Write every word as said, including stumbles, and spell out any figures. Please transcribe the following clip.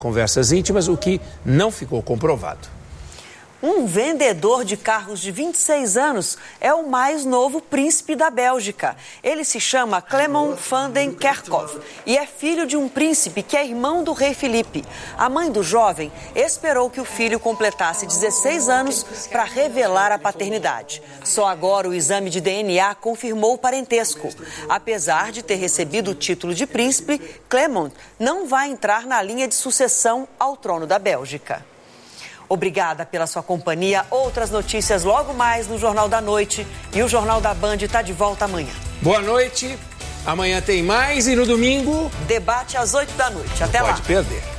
conversas íntimas, o que não ficou comprovado. Um vendedor de carros de vinte e seis anos é o mais novo príncipe da Bélgica. Ele se chama Clement van den Kerkhoff e é filho de um príncipe que é irmão do rei Felipe. A mãe do jovem esperou que o filho completasse dezesseis anos para revelar a paternidade. Só agora o exame de D N A confirmou o parentesco. Apesar de ter recebido o título de príncipe, Clement não vai entrar na linha de sucessão ao trono da Bélgica. Obrigada pela sua companhia. Outras notícias logo mais no Jornal da Noite. E o Jornal da Band está de volta amanhã. Boa noite. Amanhã tem mais e no domingo... Debate às oito da noite. Até lá. Pode perder.